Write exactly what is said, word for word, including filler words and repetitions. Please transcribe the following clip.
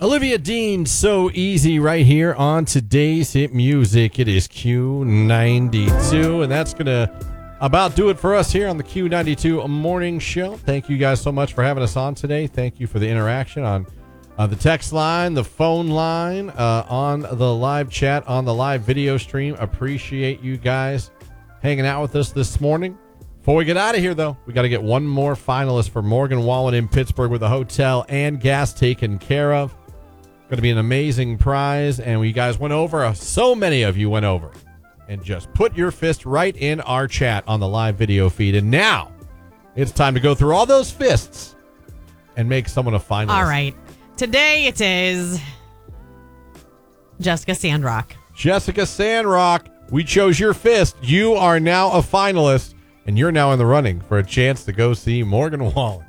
Olivia Dean, So Easy, right here on today's hit music. It is Q ninety-two, and that's going to about do it for us here on the Q ninety-two Morning Show. Thank you guys so much for having us on today. Thank you for the interaction on uh, the text line, the phone line, uh, on the live chat, on the live video stream. Appreciate you guys hanging out with us this morning. Before we get out of here, though, we got to get one more finalist for Morgan Wallen in Pittsburgh with a hotel and gas taken care of. Going to be an amazing prize, and we guys went over. Uh, so many of you went over and just put your fist right in our chat on the live video feed. And now it's time to go through all those fists and make someone a finalist. All right. Today it is Jessica Sandrock. Jessica Sandrock, we chose your fist. You are now a finalist, and you're now in the running for a chance to go see Morgan Wallen.